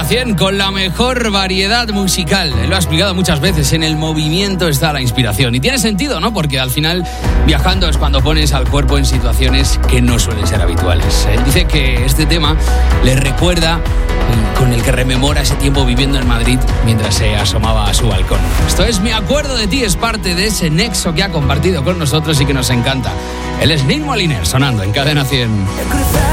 Cadena 100 con la mejor variedad musical. Lo ha explicado muchas veces, en el movimiento está la inspiración. Y tiene sentido, ¿no? Porque al final, viajando es cuando pones al cuerpo en situaciones que no suelen ser habituales. Él dice que este tema le recuerda, con el que rememora ese tiempo viviendo en Madrid mientras se asomaba a su balcón. Esto es Me Acuerdo de Ti, es parte de ese nexo que ha compartido con nosotros y que nos encanta. Él es Nick Moliner, sonando en Cadena 100.